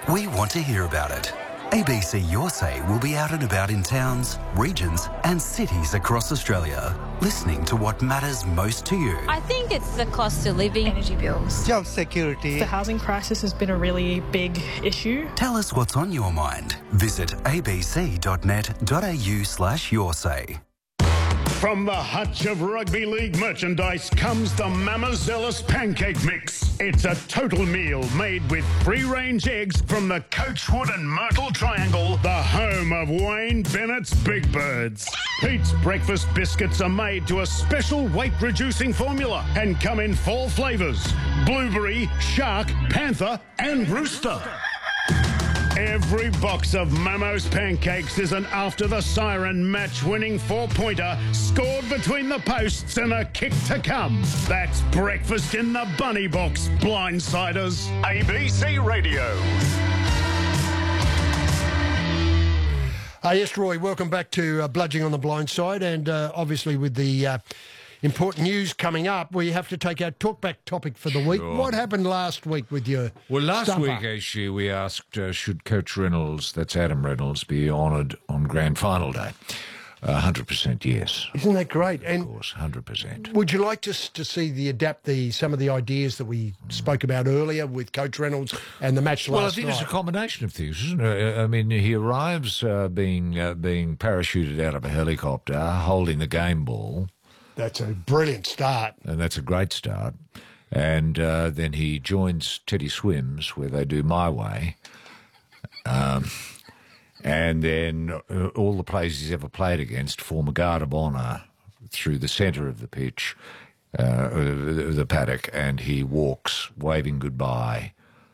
We want to hear about it. ABC Your Say will be out and about in towns, regions and cities across Australia, listening to what matters most to you. I think it's the cost of living, energy bills, job security. The housing crisis has been a really big issue. Tell us what's on your mind. Visit abc.net.au/yoursay. From the hutch of rugby league merchandise comes the Mama Zealous Pancake Mix. It's a total meal made with free-range eggs from the Coachwood and Myrtle Triangle, the home of Wayne Bennett's Big Birds. Pete's breakfast biscuits are made to a special weight-reducing formula and come in 4 flavours: blueberry, shark, panther and rooster. Every box of Mamo's Pancakes is an After the Siren match-winning 4-pointer scored between the posts and a kick to come. That's breakfast in the bunny box, blindsiders. ABC Radio. Yes, Roy, welcome back to Bludging on the Blind Side, and obviously with the important news coming up, we have to take our talkback topic for the week. What happened last week with your last stumper? week, actually, we asked, should Coach Reynolds, that's Adam Reynolds, be honoured on Grand Final Day? 100% yes. Isn't that great? Of course, 100%. Would you like to see some of the ideas that we spoke about earlier with Coach Reynolds and the match last night? Well, I think it's a combination of things, isn't it? I mean, he arrives being parachuted out of a helicopter, holding the game ball. That's a brilliant start. And that's a great start. And then he joins Teddy Swims, where they do My Way. And then all the players he's ever played against form a guard of honour through the centre of the pitch, the paddock, and he walks, waving goodbye.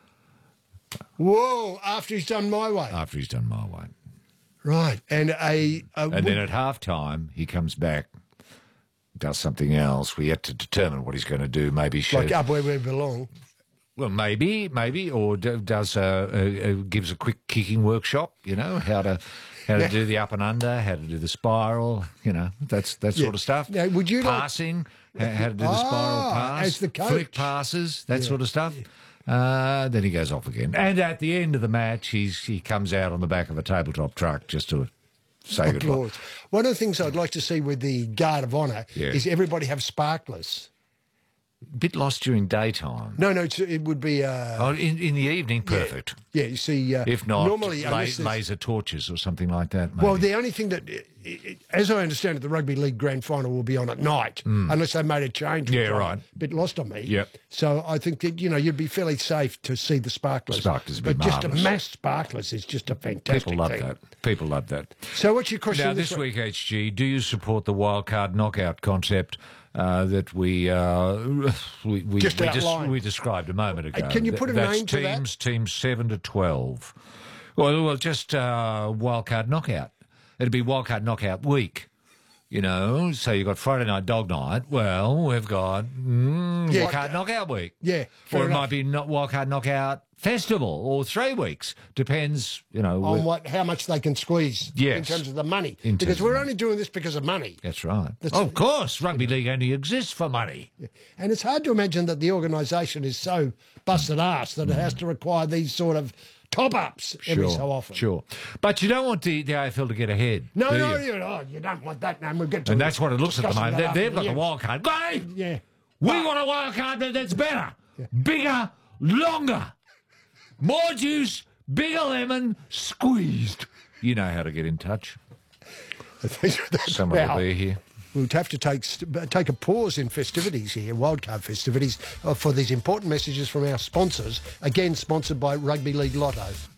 Whoa, after he's done My Way? After he's done My Way. Right. And then at half-time, he comes back, does something else. We have to determine what he's going to do. Maybe like up where we belong. Well, maybe, or does gives a quick kicking workshop. You know how to do the up and under, how to do the spiral. You know that sort of stuff. Now, would you passing? How to do the spiral pass? As the coach, flick passes, that sort of stuff. Then he goes off again, and at the end of the match, he comes out on the back of a tabletop truck just to say goodbye. One of the things I'd like to see with the Guard of Honour is everybody have sparklers. Bit lost during daytime. No, it would be... in the evening, perfect. Yeah, you see... if not, normally, laser torches or something like that, maybe. Well, the only thing that, as I understand it, the Rugby League Grand Final will be on at night, unless they made a change. Yeah, right. A bit lost on me. Yep. So I think that, you'd be fairly safe to see the sparklers. Sparklers would be But just a marvellous. mass sparklers is just a fantastic People love thing. that. People love that. So what's your question Now, this week, HG, do you support the wildcard knockout concept that we described a moment ago? Can you put a name to that? That's teams 7 to 12. Well, just wildcard knockout. It'd be wildcard knockout week. So you've got Friday night dog night. Well, we've got wildcard knockout week. Yeah, or it might be wildcard knockout festival or 3 weeks. Depends, on how much they can squeeze in terms of the money. Because we're only doing this because of money. That's right. Of course, rugby league only exists for money. Yeah. And it's hard to imagine that the organisation is so busted arse that it has to require these sort of top-ups every so often. Sure. But you don't want the AFL to get ahead, No, do no, you? you don't want that. And we'll get to And that's what it looks at the moment. They've got the wild card. Great! Yeah. We want a wild card that's better, bigger, longer. More juice, bigger lemon, squeezed. You know how to get in touch. Someone will be here. We'll have to take a pause in festivities here, wildcard festivities, for these important messages from our sponsors, again sponsored by Rugby League Lotto.